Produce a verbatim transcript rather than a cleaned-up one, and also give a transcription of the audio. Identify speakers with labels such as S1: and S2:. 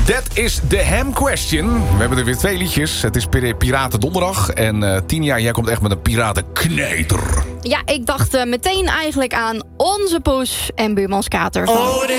S1: Dat is de Ham Question. We hebben er weer twee liedjes. Het is Piraten Donderdag. En uh, Tinia, jij komt echt met een piratenkneter.
S2: Ja, ik dacht uh, meteen eigenlijk aan Onze Poes en Buurmanskaters.
S3: Oh,